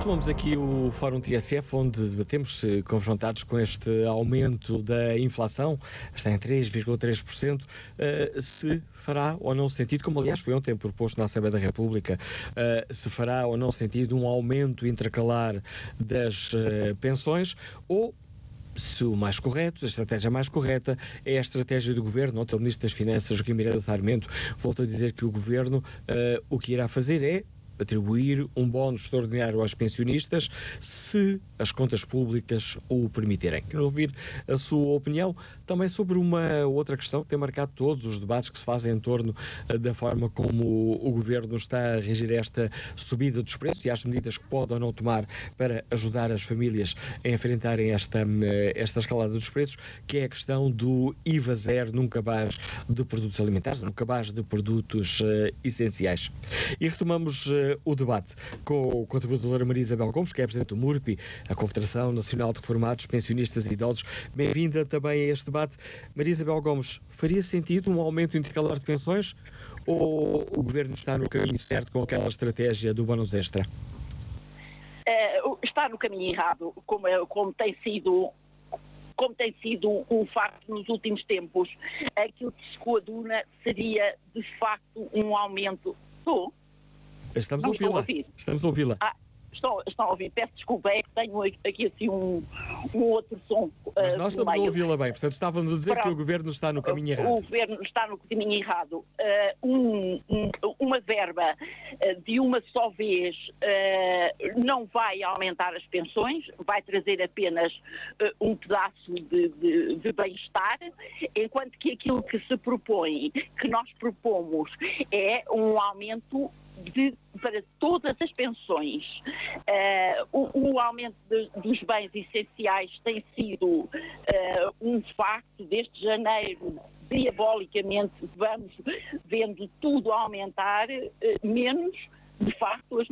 Retomamos aqui o Fórum TSF, onde debatemos, confrontados com este aumento da inflação, está em 3,3%, se fará ou não sentido, como aliás foi ontem proposto na Assembleia da República, se fará ou não sentido um aumento intercalar das pensões, ou se o mais correto, a estratégia mais correta é a estratégia do Governo. Ontem o Ministro das Finanças, Joaquim Miranda Sarmento, voltou a dizer que o Governo o que irá fazer é atribuir um bónus extraordinário aos pensionistas se as contas públicas o permitirem. Quero ouvir a sua opinião também sobre uma outra questão que tem marcado todos os debates que se fazem em torno da forma como o Governo está a regir esta subida dos preços e as medidas que pode ou não tomar para ajudar as famílias a enfrentarem esta escalada dos preços, que é a questão do IVA zero num cabaz de produtos alimentares, num cabaz de produtos essenciais. E retomamos o debate com a contribuidora Maria Isabel Gomes, que é presidente do MURPI, a Confederação Nacional de Reformados, Pensionistas e Idosos. Bem-vinda também a este debate. Maria Isabel Gomes, faria sentido um aumento intercalar de pensões ou o Governo está no caminho certo com aquela estratégia do bónus extra? Está no caminho errado, como tem sido um facto nos últimos tempos. Aquilo que se coaduna seria, de facto, um aumento... Estamos a ouvi-la. Estão a ouvir, peço desculpa, é que tenho aqui assim um outro som. Mas nós estamos a ouvi-la bem, portanto estávamos a dizer que o Governo está no caminho errado. O Governo está no caminho errado. Uma verba de uma só vez não vai aumentar as pensões, vai trazer apenas um pedaço de bem-estar, enquanto que aquilo que se propõe, que nós propomos, é um aumento para todas as pensões. O aumento dos bens essenciais tem sido um facto. Desde janeiro, diabolicamente, vamos vendo tudo aumentar, menos, de facto, as